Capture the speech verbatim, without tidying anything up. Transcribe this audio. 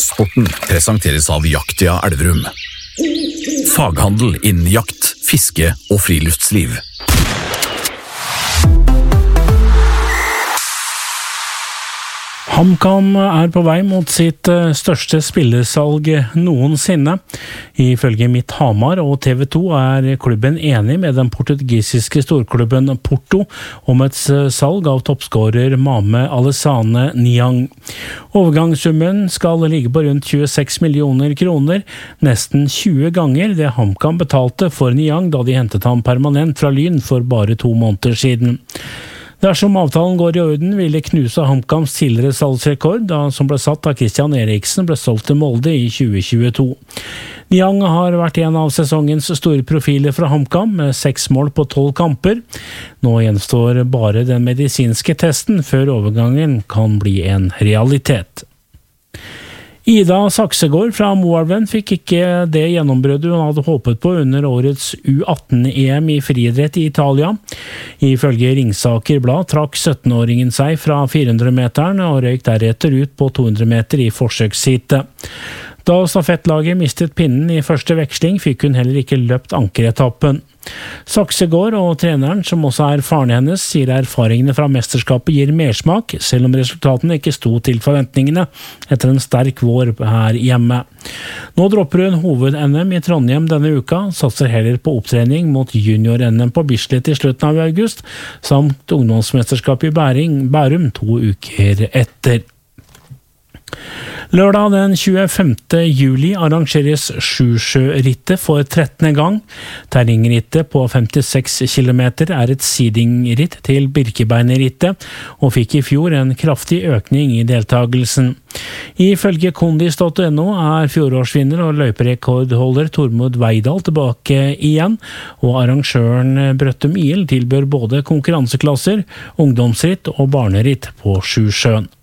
Kystsporten presenteres av Jaktia Elverum. Faghandel innen jakt, fiske og friluftsliv. HamKam er på vei mot sitt største spillersalg noensinne. Ifølge Mitt Hamar og T V to er klubben enig med den portugisiske storklubben Porto om et salg av toppskårer Mame Alessane Niang. Overgangssummen skal ligge på rundt tjueseks millioner kroner, nesten tjue ganger det HamKam betalte for Niang da de hentet ham permanent fra Lyn for bare to måneder siden. Dersom avtalen går i orden, vil det knuse HamKams tidligere salgsrekord, da som ble satt da Christian Eriksen ble solgt til Molde i tjue tjueto. Niang har vært en av sesongens store profiler fra HamKam, med seks mål på tolv kamper. Nå gjenstår bare den medisinske testen, før overgangen kan bli en realitet. Ida Saksegård fra Moelven fikk ikke det gjennombruddet hun hadde håpet på under årets U atten-E M i friidrett i Italia. Ifølge Ringsaker Blad trakk syttenåringen seg fra fire hundre meteren og røyk deretter ut på to hundre meter i forsøksheatet. Da stafettlaget mistet pinnen i første veksling, fikk hun heller ikke løpt ankeretappen. Saksegård og treneren, som også er faren hennes, sier erfaringene fra mesterskapet gir mersmak, selv om resultatene ikke sto til forventningene etter en sterk vår her hjemme. Nå dropper hun hoved-N M i Trondheim denne uka, satser heller på opptrening mot junior-N M på Bislett i slutten av august, samt ungdomsmesterskapet i Bæring, Bærum to uker etter. Lørdag den tjuefemte juli arrangeres Sjusjørittet for trettende gang. Terrengrittet på femtiseks kilometer er et seedingritt til Birkebeinerrittet, og fikk i fjor en kraftig økning i deltagelsen. Ifølge kondis punktum no er fjorårsvinner og løyperekordholder Tormod Veidal tilbake igjen, og arrangøren Brøttum I L tilbør både konkurranseklasser, ungdomsritt og barneritt på Sjusjøen.